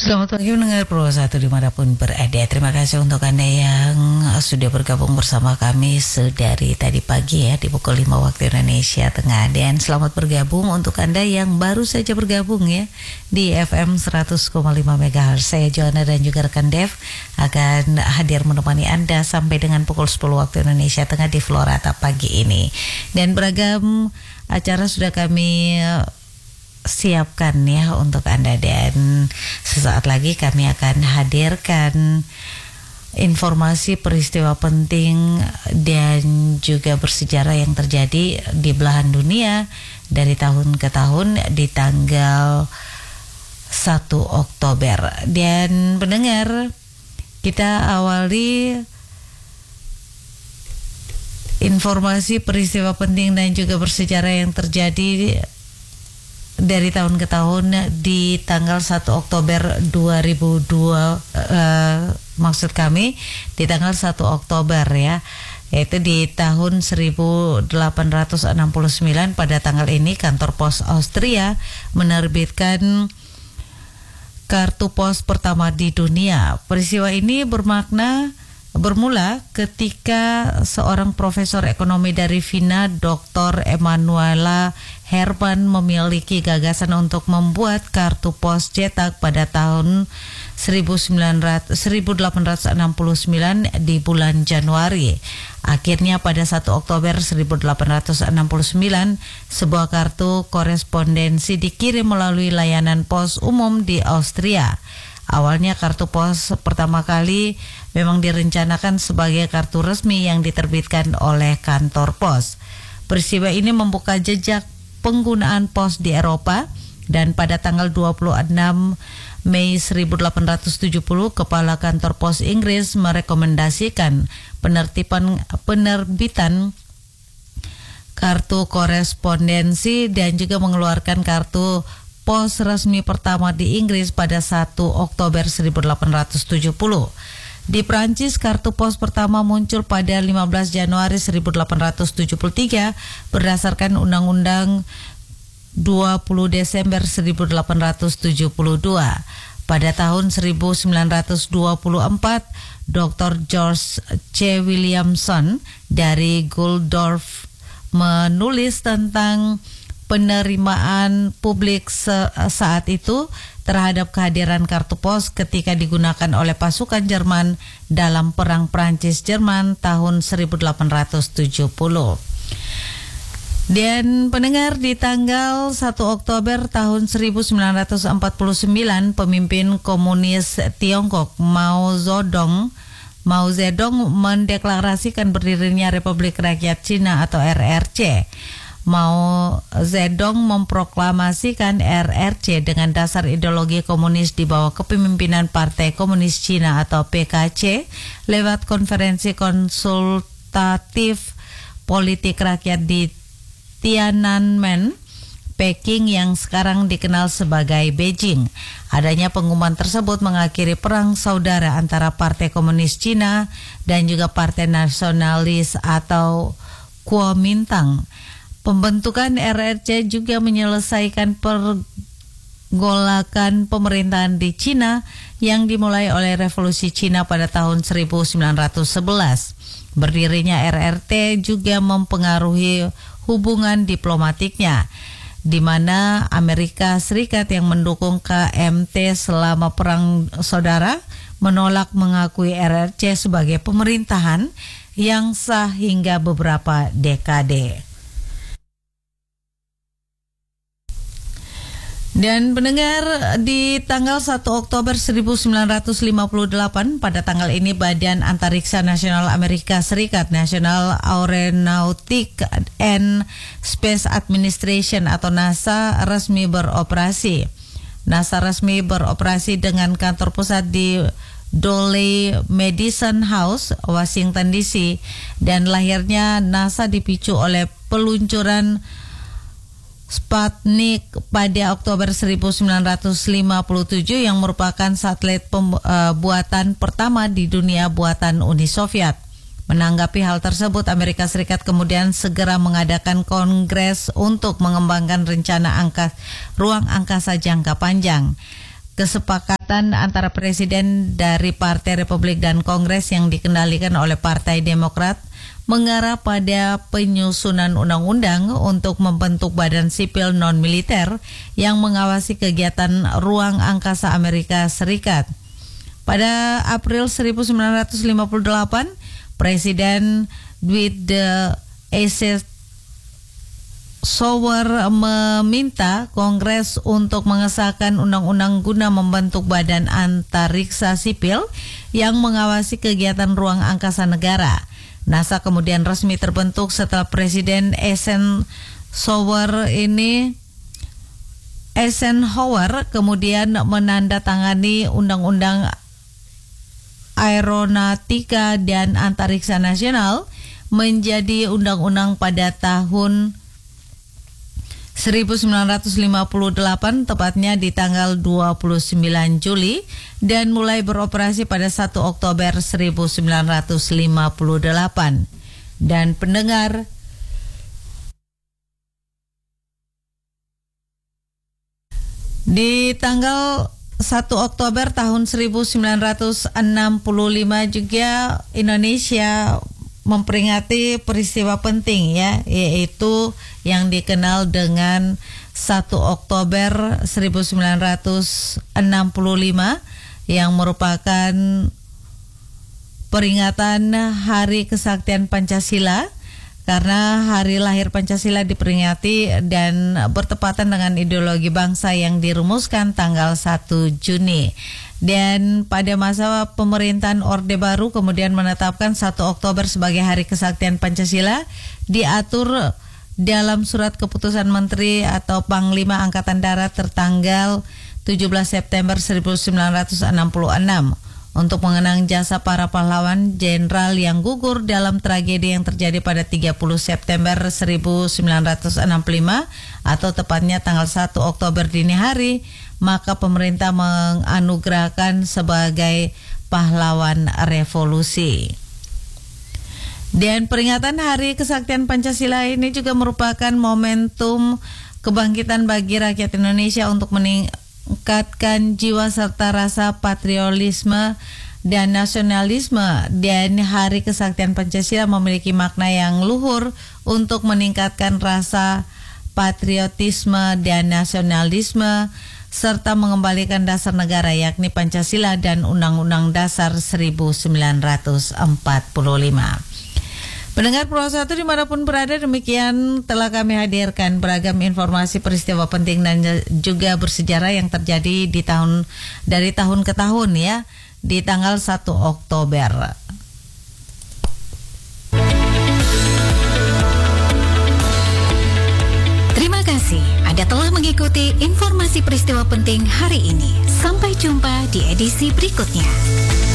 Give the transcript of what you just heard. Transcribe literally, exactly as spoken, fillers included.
Selamat pagi mendengar Pro satu dimanapun berada. Terima kasih untuk Anda yang sudah bergabung bersama kami sedari tadi pagi ya di pukul lima waktu Indonesia Tengah. Dan selamat bergabung untuk Anda yang baru saja bergabung ya di F M seratus koma lima megahertz. Saya Joanna dan juga rekan Dev akan hadir menemani Anda sampai dengan pukul sepuluh waktu Indonesia Tengah di Florata pagi ini. Dan beragam acara sudah kami siapkan ya untuk Anda, dan sesaat lagi kami akan hadirkan informasi peristiwa penting dan juga bersejarah yang terjadi di belahan dunia dari tahun ke tahun di tanggal satu Oktober. Dan pendengar, kita awali informasi peristiwa penting dan juga bersejarah yang terjadi dari tahun ke tahun di tanggal satu Oktober dua ribu dua, uh, maksud kami di tanggal satu Oktober ya, yaitu di tahun seribu delapan ratus enam puluh sembilan. Pada tanggal ini kantor pos Austria menerbitkan kartu pos pertama di dunia. Peristiwa ini bermakna bermula ketika seorang profesor ekonomi dari Vina, Doktor Emanuela Herman, memiliki gagasan untuk membuat kartu pos cetak pada tahun seribu delapan ratus enam puluh sembilan di bulan Januari. Akhirnya pada satu Oktober seribu delapan ratus enam puluh sembilan, sebuah kartu korespondensi dikirim melalui layanan pos umum di Austria. Awalnya kartu pos pertama kali memang direncanakan sebagai kartu resmi yang diterbitkan oleh kantor pos. Peristiwa ini membuka jejak penggunaan pos di Eropa, dan pada tanggal dua puluh enam Mei seribu delapan ratus tujuh puluh, Kepala Kantor Pos Inggris merekomendasikan penertiban penerbitan kartu korespondensi dan juga mengeluarkan kartu pos resmi pertama di Inggris pada satu Oktober seribu delapan ratus tujuh puluh. Di Prancis, kartu pos pertama muncul pada lima belas Januari seribu delapan ratus tujuh puluh tiga berdasarkan Undang-Undang dua puluh Desember seribu delapan ratus tujuh puluh dua. Pada tahun seribu sembilan ratus dua puluh empat, Doktor George C. Williamson dari Guldorf menulis tentang penerimaan publik saat itu terhadap kehadiran kartu pos ketika digunakan oleh pasukan Jerman dalam Perang Prancis-Jerman tahun seribu delapan ratus tujuh puluh. Dan pendengar, di tanggal satu Oktober tahun seribu sembilan ratus empat puluh sembilan, pemimpin komunis Tiongkok Mao Zedong Mao Zedong mendeklarasikan berdirinya Republik Rakyat Cina atau R R C. Mao Zedong memproklamasikan R R C dengan dasar ideologi komunis di bawah kepemimpinan Partai Komunis Cina atau P K C lewat konferensi konsultatif politik rakyat di Tiananmen, Peking yang sekarang dikenal sebagai Beijing. Adanya pengumuman tersebut mengakhiri perang saudara antara Partai Komunis Cina dan juga Partai Nasionalis atau Kuomintang. Pembentukan R R C juga menyelesaikan pergolakan pemerintahan di Cina yang dimulai oleh Revolusi Cina pada tahun seribu sembilan ratus sebelas. Berdirinya R R T juga mempengaruhi hubungan diplomatiknya, di mana Amerika Serikat yang mendukung K M T selama Perang Saudara menolak mengakui R R C sebagai pemerintahan yang sah hingga beberapa dekade. Dan pendengar, di tanggal satu Oktober seribu sembilan ratus lima puluh delapan, pada tanggal ini Badan Antariksa Nasional Amerika Serikat National Aeronautic and Space Administration atau NASA resmi beroperasi. NASA resmi beroperasi dengan kantor pusat di Dolley Madison House, Washington D C, dan lahirnya NASA dipicu oleh peluncuran Sputnik pada Oktober seribu sembilan ratus lima puluh tujuh yang merupakan satelit pem, uh, buatan pertama di dunia buatan Uni Soviet. Menanggapi hal tersebut, Amerika Serikat kemudian segera mengadakan kongres untuk mengembangkan rencana angka, ruang angkasa jangka panjang. kesepakatan antara presiden dari Partai Republik dan Kongres yang dikendalikan oleh Partai Demokrat mengarah pada penyusunan undang-undang untuk membentuk badan sipil non-militer yang mengawasi kegiatan ruang angkasa Amerika Serikat. Pada April seribu sembilan ratus lima puluh delapan, Presiden Dwight D. Eisenhower meminta Kongres untuk mengesahkan undang-undang guna membentuk badan antariksa sipil yang mengawasi kegiatan ruang angkasa negara. NASA kemudian resmi terbentuk setelah Presiden Eisenhower ini Eisenhower kemudian menandatangani Undang-Undang Aeronautika dan Antariksa Nasional menjadi undang-undang pada tahun seribu sembilan ratus lima puluh delapan, tepatnya di tanggal dua puluh sembilan Juli, dan mulai beroperasi pada satu Oktober seribu sembilan ratus lima puluh delapan. Dan pendengar, di tanggal satu Oktober tahun seribu sembilan ratus enam puluh lima juga Indonesia memperingati peristiwa penting, ya, yaitu yang dikenal dengan satu Oktober seribu sembilan ratus enam puluh lima yang merupakan peringatan Hari Kesaktian Pancasila, karena hari lahir Pancasila diperingati dan bertepatan dengan ideologi bangsa yang dirumuskan tanggal satu Juni. Dan pada masa pemerintahan Orde Baru kemudian menetapkan satu Oktober sebagai Hari Kesaktian Pancasila, diatur dalam surat keputusan Menteri atau Panglima Angkatan Darat tertanggal tujuh belas September seribu sembilan ratus enam puluh enam untuk mengenang jasa para pahlawan jenderal yang gugur dalam tragedi yang terjadi pada tiga puluh September seribu sembilan ratus enam puluh lima atau tepatnya tanggal satu Oktober dini hari, maka pemerintah menganugerahkan sebagai pahlawan revolusi. Dan peringatan Hari Kesaktian Pancasila ini juga merupakan momentum kebangkitan bagi rakyat Indonesia untuk meningkatkan jiwa serta rasa patriotisme dan nasionalisme. Dan Hari Kesaktian Pancasila memiliki makna yang luhur untuk meningkatkan rasa patriotisme dan nasionalisme serta mengembalikan dasar negara yakni Pancasila dan Undang-Undang Dasar seribu sembilan ratus empat puluh lima. Pendengar Pro satu dimanapun berada, demikian telah kami hadirkan beragam informasi peristiwa penting dan juga bersejarah yang terjadi di tahun dari tahun ke tahun, ya, di tanggal satu Oktober. Terima kasih Anda telah mengikuti informasi peristiwa penting hari ini. Sampai jumpa di edisi berikutnya.